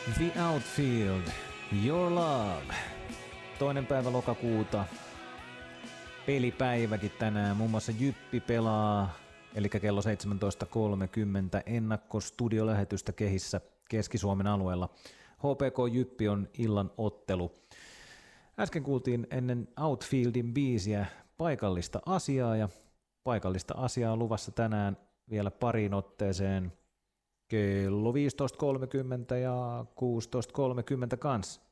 The Outfield, Your Love. 2. päivä lokakuuta. Pelipäiväkin tänään. Muun muassa Jyppi pelaa, eli kello 17.30 ennakkostudiolähetystä Kehissä Keski-Suomen alueella. HPK Jyppi on illan ottelu. Äsken kuultiin ennen Outfieldin biisiä paikallista asiaa, ja paikallista asiaa on luvassa tänään vielä pariin otteeseen kello 15.30 ja 16.30 kanssa.